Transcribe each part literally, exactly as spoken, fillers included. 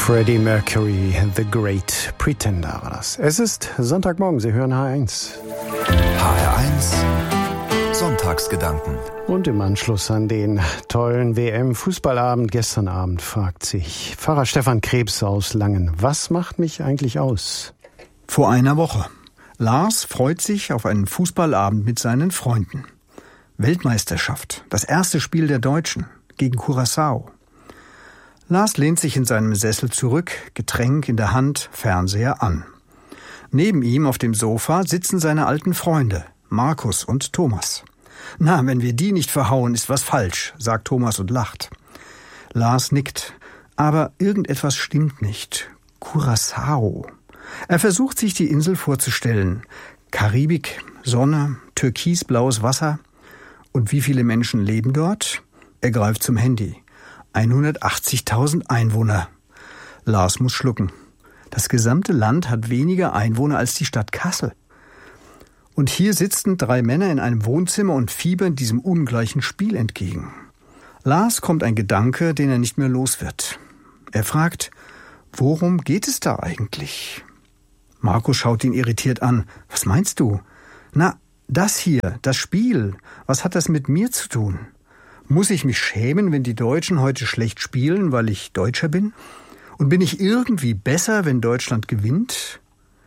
Freddie Mercury, The Great Pretender war das. Es ist Sonntagmorgen, Sie hören H eins. H R eins Sonntagsgedanken. Und im Anschluss an den tollen W M-Fußballabend gestern Abend fragt sich Pfarrer Stefan Krebs aus Langen, was macht mich eigentlich aus? Vor einer Woche. Lars freut sich auf einen Fußballabend mit seinen Freunden. Weltmeisterschaft, das erste Spiel der Deutschen gegen Curaçao. Lars lehnt sich in seinem Sessel zurück, Getränk in der Hand, Fernseher an. Neben ihm auf dem Sofa sitzen seine alten Freunde, Markus und Thomas. Na, wenn wir die nicht verhauen, ist was falsch, sagt Thomas und lacht. Lars nickt, aber irgendetwas stimmt nicht. Curaçao. Er versucht sich die Insel vorzustellen. Karibik, Sonne, türkisblaues Wasser. Und wie viele Menschen leben dort? Er greift zum Handy. hundertachtzigtausend Einwohner. Lars muss schlucken. Das gesamte Land hat weniger Einwohner als die Stadt Kassel. Und hier sitzen drei Männer in einem Wohnzimmer und fiebern diesem ungleichen Spiel entgegen. Lars kommt ein Gedanke, den er nicht mehr los wird. Er fragt, worum geht es da eigentlich? Markus schaut ihn irritiert an. Was meinst du? Na, das hier, das Spiel. Was hat das mit mir zu tun? Muss ich mich schämen, wenn die Deutschen heute schlecht spielen, weil ich Deutscher bin? Und bin ich irgendwie besser, wenn Deutschland gewinnt?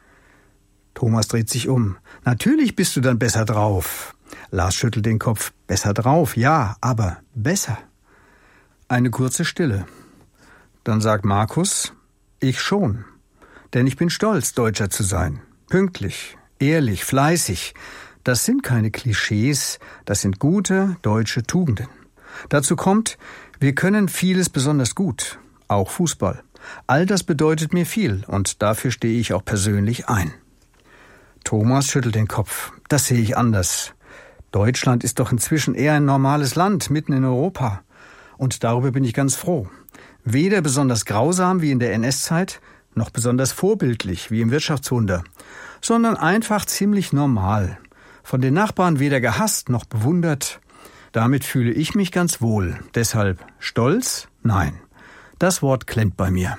Thomas dreht sich um. Natürlich bist du dann besser drauf. Lars schüttelt den Kopf. Besser drauf, ja, aber besser. Eine kurze Stille. Dann sagt Markus, ich schon. Denn ich bin stolz, Deutscher zu sein. Pünktlich, ehrlich, fleißig. Das sind keine Klischees, das sind gute deutsche Tugenden. Dazu kommt, wir können vieles besonders gut, auch Fußball. All das bedeutet mir viel und dafür stehe ich auch persönlich ein. Thomas schüttelt den Kopf. Das sehe ich anders. Deutschland ist doch inzwischen eher ein normales Land, mitten in Europa. Und darüber bin ich ganz froh. Weder besonders grausam wie in der N S-Zeit, noch besonders vorbildlich wie im Wirtschaftswunder, sondern einfach ziemlich normal. Von den Nachbarn weder gehasst noch bewundert. Damit fühle ich mich ganz wohl. Deshalb stolz? Nein. Das Wort klemmt bei mir.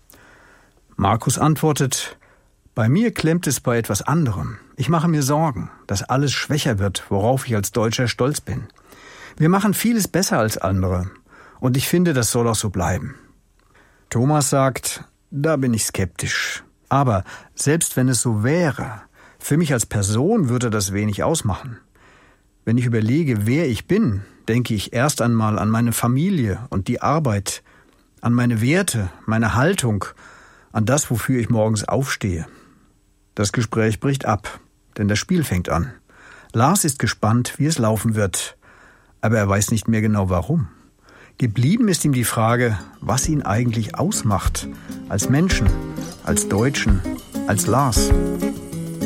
Markus antwortet, bei mir klemmt es bei etwas anderem. Ich mache mir Sorgen, dass alles schwächer wird, worauf ich als Deutscher stolz bin. Wir machen vieles besser als andere. Und ich finde, das soll auch so bleiben. Thomas sagt, da bin ich skeptisch. Aber selbst wenn es so wäre, für mich als Person würde das wenig ausmachen. Wenn ich überlege, wer ich bin, denke ich erst einmal an meine Familie und die Arbeit, an meine Werte, meine Haltung, an das, wofür ich morgens aufstehe. Das Gespräch bricht ab, denn das Spiel fängt an. Lars ist gespannt, wie es laufen wird, aber er weiß nicht mehr genau warum. Geblieben ist ihm die Frage, was ihn eigentlich ausmacht, als Menschen, als Deutschen, als Lars.